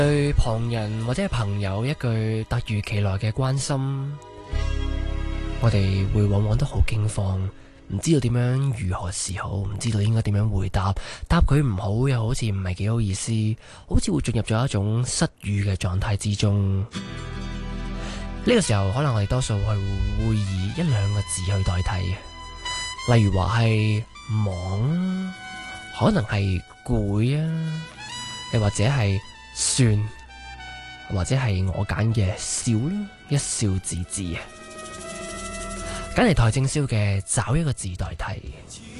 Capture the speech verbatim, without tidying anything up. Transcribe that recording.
對旁人或者係朋友一句突如其來嘅關心，我哋會往往都好驚慌，唔知道點樣如何是好，唔知道應該點樣回答，答佢唔好又好似唔係幾好意思，好似會進入咗一種失語嘅狀態之中。呢個時候可能我哋多數係會以一兩個字去代替，例如話係忙，可能係攰啊，又或者係算，或者係我揀嘅笑啦，一笑置之啊。揀嚟台正宵嘅找一個字代替。